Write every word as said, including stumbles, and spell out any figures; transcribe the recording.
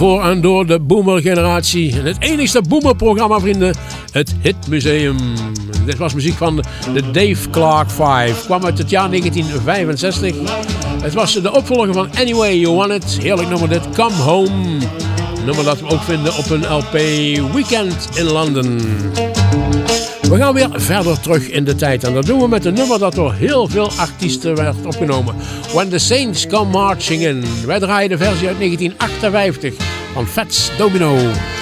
Voor en door de boomergeneratie. En het enigste boomerprogramma, vrienden. Het Hitmuseum. Dit was muziek van de Dave Clark vijf. Kwam uit het jaar negentien vijfenzestig. Het was de opvolger van Anyway You Want It. Heerlijk nummer dit. Come Home. Een nummer dat we ook vinden op een L P Weekend in London. We gaan weer verder terug in de tijd. En dat doen we met een nummer dat door heel veel artiesten werd opgenomen. When the Saints Come Marching In. Wij draaien de versie uit negentien achtenvijftig van Fats Domino.